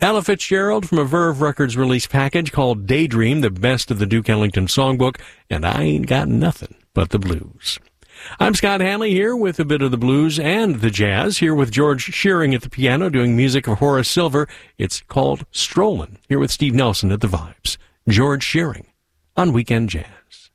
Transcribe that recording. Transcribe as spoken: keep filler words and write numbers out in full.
Ella Fitzgerald from a Verve Records release package called Daydream, the best of the Duke Ellington songbook, and I ain't got nothing but the blues. I'm Scott Hanley here with a bit of the blues and the jazz, here with George Shearing at the piano doing music of Horace Silver. It's called Strollin', here with Steve Nelson at the vibes. George Shearing on Weekend Jazz.